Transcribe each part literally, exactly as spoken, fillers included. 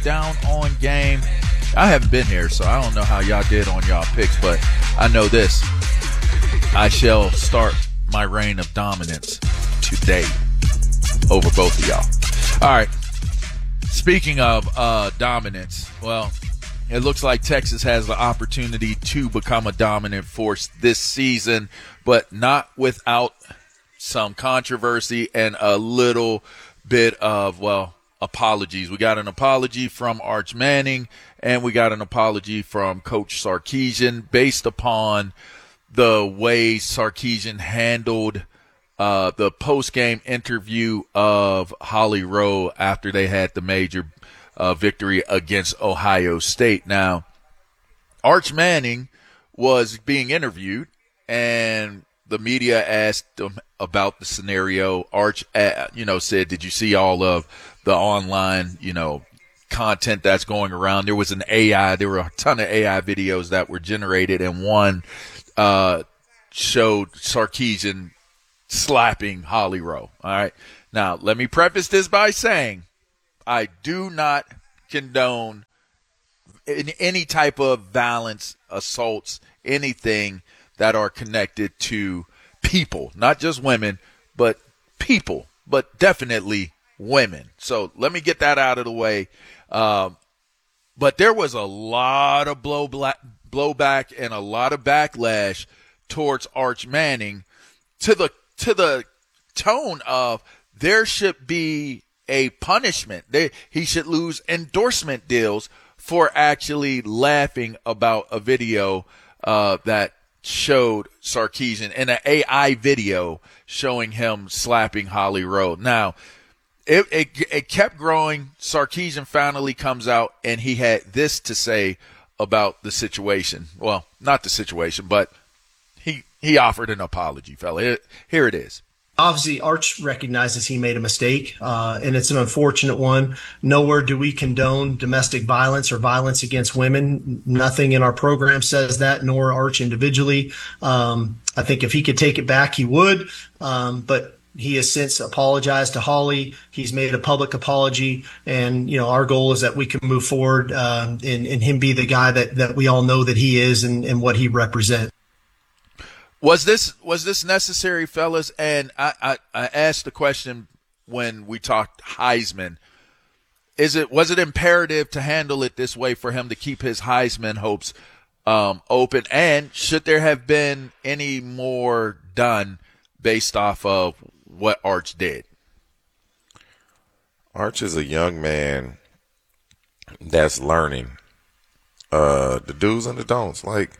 down on game. I haven't been here, so I don't know how y'all did on y'all picks, but I know this. I shall start my reign of dominance today over both of y'all. All right. Speaking of uh, dominance, well, it looks like Texas has the opportunity to become a dominant force this season, but not without some controversy and a little bit of, well, apologies. We got an apology from Arch Manning, and we got an apology from Coach Sarkisian based upon the way Sarkisian handled uh, the post-game interview of Holly Rowe after they had the major uh, victory against Ohio State. Now, Arch Manning was being interviewed, and the media asked him about the scenario. Arch, uh, you know, said, did you see all of the online, you know, content that's going around? There was an A I, there were a ton of A I videos that were generated, and one uh, showed Sarkisian slapping Holly Rowe. All right. Now, let me preface this by saying I do not condone in any type of violence, assaults, anything that are connected to people, not just women, but people, but definitely women. So let me get that out of the way. Um, but there was a lot of blow black, blowback and a lot of backlash towards Arch Manning to the to the tone of there should be a punishment. They, he should lose endorsement deals for actually laughing about a video uh, that showed Sarkisian in an A I video showing him slapping Holly Rowe. Now, it, it it kept growing. Sarkisian finally comes out, and he had this to say about the situation. Well, not the situation, but he he offered an apology, fella. Here, here it is. Obviously, Arch recognizes he made a mistake, uh, and it's an unfortunate one. Nowhere do we condone domestic violence or violence against women. Nothing in our program says that, nor Arch individually. Um, I think if he could take it back, he would. Um, but he has since apologized to Holly. He's made a public apology, and you know our goal is that we can move forward uh, and, and him be the guy that, that we all know that he is and, and what he represents. Was this was this necessary, fellas? And I, I, I asked the question when we talked Heisman. Is it was it imperative to handle it this way for him to keep his Heisman hopes um, open? And should there have been any more done based off of what Arch did? Arch is a young man that's learning uh, the do's and the don'ts. Like,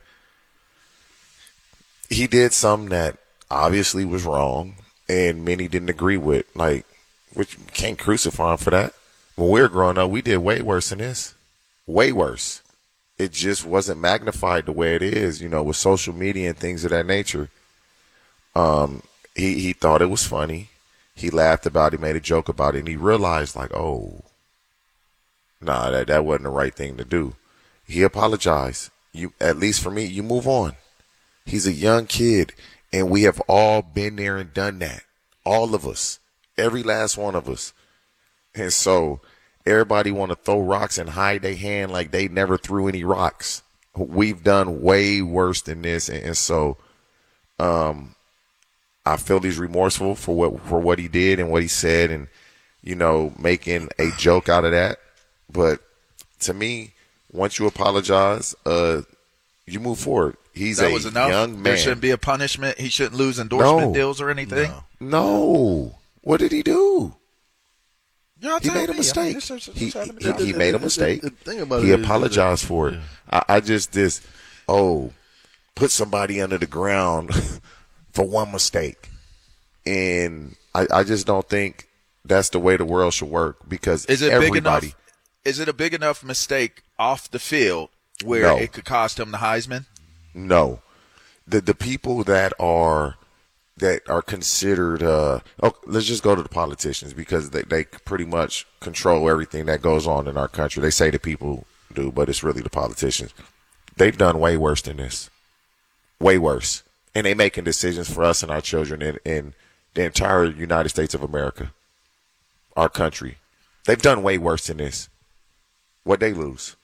he did something that obviously was wrong and many didn't agree with. Like, which you can't crucify him for that. When we were growing up, we did way worse than this. Way worse. It just wasn't magnified the way it is, you know, with social media and things of that nature. Um, he, he thought it was funny. He laughed about it, made a joke about it, and he realized, like, oh, nah, that, that wasn't the right thing to do. He apologized. You, at least for me, you move on. He's a young kid, and we have all been there and done that. All of us. Every last one of us. And so everybody want to throw rocks and hide their hand like they never threw any rocks. We've done way worse than this. And, and so um, I feel he's remorseful for what for what he did and what he said and, you know, making a joke out of that. But to me, once you apologize, uh, you move forward. He's that a was enough? young man. There shouldn't be a punishment. He shouldn't lose endorsement no. deals or anything. No. no. What did he do? You're He made a me. mistake. I mean, it's just- He, it's having he, a he made a mistake. The thing about He it is- apologized for it. I, I just this. Oh, put somebody under the ground for one mistake, and I, I just don't think that's the way the world should work because Is it everybody. big enough? Is it a big enough mistake off the field where No. it could cost him the Heisman? No, the the people that are that are considered. Uh, oh, let's just go to the politicians because they they pretty much control everything that goes on in our country. They say the people do, but it's really the politicians. They've done way worse than this, way worse, and they making decisions for us and our children in, in the entire United States of America, our country. They've done way worse than this. What they lose?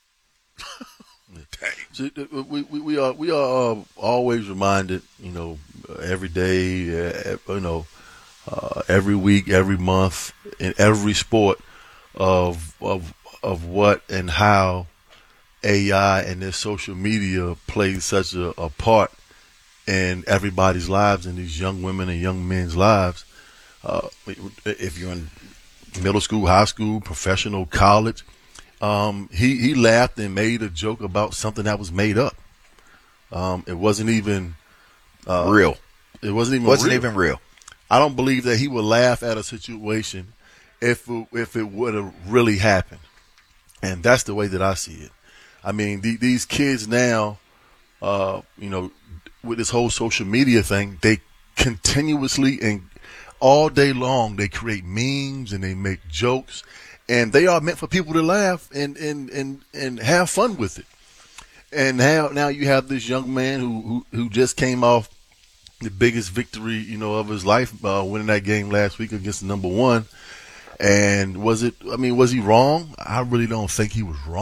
See, we, we, we are we are uh, always reminded, you know, every day, uh, you know, uh, every week, every month, in every sport, of of of what and how A I and their social media plays such a, a part in everybody's lives, in these young women and young men's lives. Uh, if you're in middle school, high school, professional, college. Um, he, he laughed and made a joke about something that was made up. Um, it wasn't even uh, real. It wasn't even wasn't real. even real. I don't believe that he would laugh at a situation if it, if it would have really happened. And that's the way that I see it. I mean, the, these kids now, uh, you know, with this whole social media thing, they continuously and all day long they create memes and they make jokes. And they are meant for people to laugh and, and, and, and have fun with it. And now, now you have this young man who, who, who just came off the biggest victory, you know, of his life, uh, winning that game last week against the number one. And was it, I mean, was he wrong? I really don't think he was wrong.